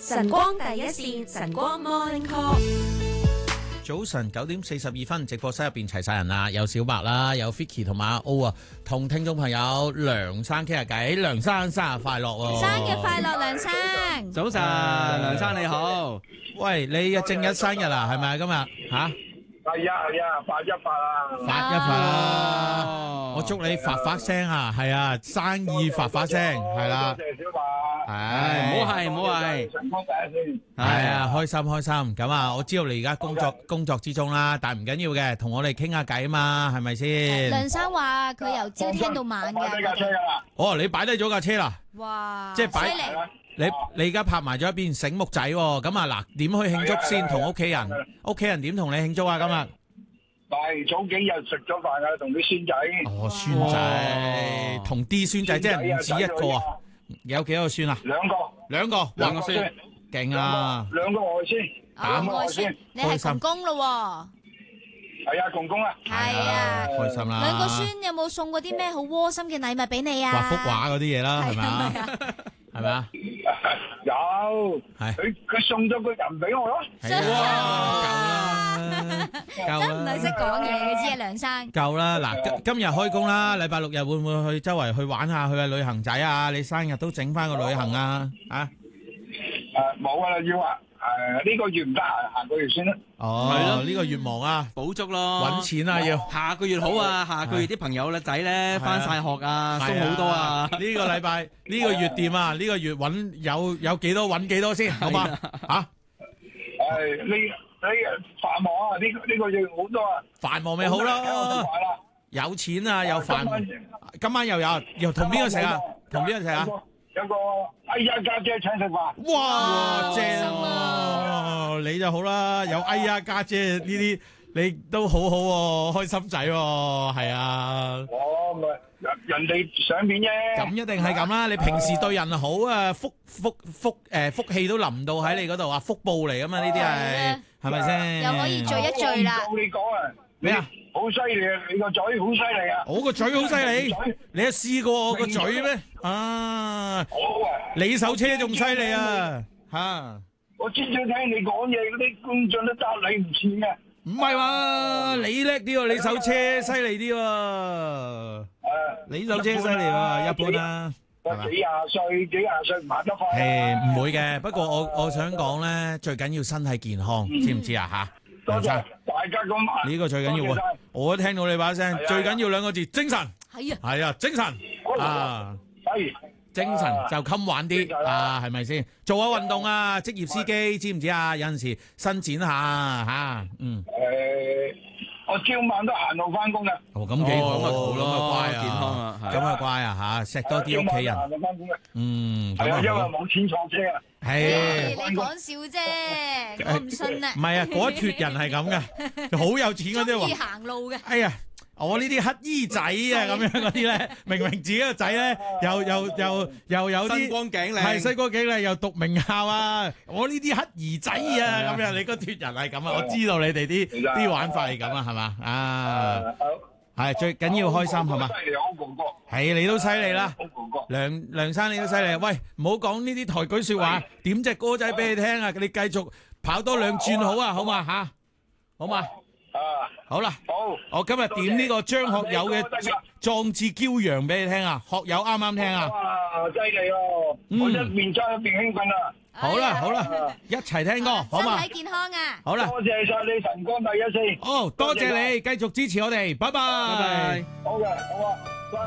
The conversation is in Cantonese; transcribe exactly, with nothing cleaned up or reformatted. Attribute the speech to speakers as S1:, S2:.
S1: 晨光第一線，晨光 Morning Call。
S2: 早晨九點四十二分，直播室入邊齊晒人啦，有小白啦，有 Vicky 同埋阿 O 啊，同聽眾朋友梁生傾下偈。梁生生日快樂喎！
S3: 生日快樂，梁生！
S4: 早晨，梁生你好。
S2: 喂，你嘅正日生日啊，係咪啊？今日吓？
S5: 係啊係啊，發一發啊！
S2: 發一發啦！我祝你發發聲啊，係啊，生意發發聲，係啦。
S5: 多謝小白。
S2: 係，
S4: 唔好係，唔好係。
S5: 晨光第一線。
S2: 係啊，開心開心。咁啊，我知道你而家工作工作之中啦，但係唔緊要嘅，同我哋傾下偈啊嘛，係咪先？
S3: 梁生話佢由朝聽到晚
S5: 我呢架車
S3: 嘅。
S5: 㗎啦。
S2: 哦，你擺低咗架車啦？
S3: 哇！
S2: 即係擺
S3: 犀利。
S2: 你你而家拍埋咗一邊醒目仔喎，咁啊嗱，點去慶祝先？同屋企人，屋企人點同你慶祝啊？今日？
S5: 係早幾日食咗飯啊，同啲孫仔。
S2: 哦，孫仔同啲孫仔，即係唔止一個啊？有幾多個孫啊？
S5: 兩個。
S2: 兩個，
S5: 兩個孫。
S2: 勁啊！
S5: 兩個外孫。
S3: 哦，外孫，你係公公咯喎。
S5: 係啊，公公啊。
S3: 係啊。
S2: 開心啦！
S3: 兩個孫有冇送過啲咩好窩心嘅禮物俾你啊？
S2: 畫幅畫嗰啲嘢啦，係咪啊？係咪啊？
S5: 有。
S2: 係。
S5: 佢佢送咗個人俾我咯。
S2: 係啊！夠啦，夠啦。
S3: 真唔係識講嘢嘅，知啊，梁生。
S2: 夠啦！嗱，今今日開工啦，禮拜六日會唔會去周圍去玩下，去下旅行仔啊？你生日都整翻個旅行啊？啊？
S5: 誒，冇啊啦，要啊。誒，呢個月唔得閒，下個月先啦。
S2: 哦，係咯，呢個月忙啊，
S4: 補足咯，
S2: 搵錢啊要。
S4: 下個月好啊，下個月啲朋友咧仔咧翻晒學啊，送好多啊。
S2: 呢個禮拜呢個月掂啊，呢個月搵有有幾多搵幾多先，好嘛？吓？
S5: 誒，呢呢繁忙啊，呢個呢個月好多啊。
S2: 繁忙咪好咯，有錢啊，有飯。今晚又有，又同邊個食啊？同邊個食啊？
S5: 有個哎呀家姐請食飯。
S2: 哇，正啊！你就好啦，有哎呀家姐呢啲，你都好好喎，開心仔喎，係啊。
S5: 哦，咪人人哋賞面啫。
S2: 咁一定係咁啦，你平時對人好啊，福福福誒福氣都臨到喺你嗰度啊，福報嚟噶嘛，呢啲係係咪先？
S3: 又可以聚一聚啦。
S5: 我你講啊，
S2: 咩啊？
S5: 好犀利啊！你個嘴好犀利啊！
S2: 我個嘴好犀利，你有試過我個嘴咩？啊！
S5: 好啊！
S2: 你手車仲犀利啊！吓！
S5: 我專專聽你講嘢嗰啲觀眾都答你唔似嘅。
S2: 唔係話你叻啲喎，你手車犀利啲喎。誒，你手車犀利喎，一般啦。
S5: 係嘛？幾廿歲，幾廿歲唔行得快。
S2: 誒，唔會嘅。不過我我想講咧，最緊要身體健康，知唔知啊？吓，
S5: 多謝大家咁話。
S2: 呢個最緊要喎。我聽到你把聲，最緊要兩個字，精神。
S3: 係啊。
S2: 係啊，精神啊。
S5: 係。
S2: 精神就襟玩啲啊，係咪先？做下運動啊，職業司機知唔知啊？有陣時伸展下吓，嗯。
S5: 誒，我朝晚都行路翻工嘅。
S2: 哦，咁幾好，
S4: 好咯，
S2: 乖啊，
S4: 健康啊，
S2: 咁啊乖啊吓，錫多啲屋企人。
S5: 行路翻工嘅。
S2: 嗯，
S5: 係啊，因為
S2: 咁啊
S5: 冇錢坐車啊。
S2: 係。
S3: 你講笑啫，我唔信啊。
S2: 唔係啊，嗰一脫人係咁嘅，好有錢嗰啲
S3: 中意
S2: 話。
S3: 行路嘅。
S2: 哎呀！我呢啲乞衣仔啊，咁樣嗰啲咧，明明自己個仔咧，又又又又有啲
S4: 身光頸靚，
S2: 係身光頸靚，又讀名校啊！我呢啲乞兒仔啊，咁樣你個脫人係咁啊！我知道你哋啲啲玩法係咁啊，係嘛啊？係最緊要開心係嘛？
S5: 犀利啊，哥哥！
S2: 係你都犀利啦，
S5: 哥哥！
S2: 梁梁生你都犀利。喂，唔好講呢啲抬舉説話，點隻歌仔俾你聽啊！你繼續跑多兩轉好啊，好嘛嚇？好嘛？
S5: 啊，
S2: 好啦，
S5: 好，
S2: 我今日點呢個張學友嘅壯志驕陽俾你聽啊，學友啱啱聽啊，
S5: 哇，犀利咯，我一邊揸一邊興奮啊，
S2: 好啦好啦，一齊聽歌好嘛，
S3: 身體健康啊，
S2: 好啦，
S5: 多謝晒你晨光第一線，
S2: 哦，多謝你繼續支持我哋，拜拜，
S4: 拜拜，
S5: 好嘅，好啊。